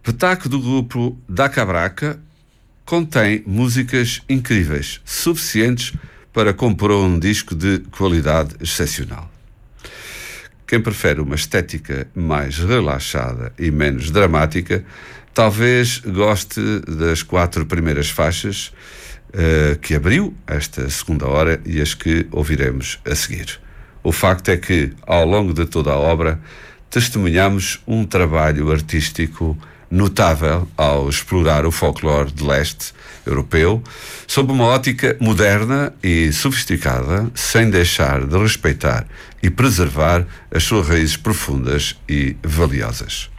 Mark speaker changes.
Speaker 1: Petaco do grupo Da Cabraca contém músicas incríveis, suficientes para compor um disco de qualidade excepcional. Quem prefere uma estética mais relaxada e menos dramática, talvez goste das 4 primeiras faixas que abriu esta segunda hora e as que ouviremos a seguir. O facto é que, ao longo de toda a obra, testemunhamos um trabalho artístico notável ao explorar o folclore de leste europeu sob uma ótica moderna e sofisticada, sem deixar de respeitar e preservar as suas raízes profundas e valiosas.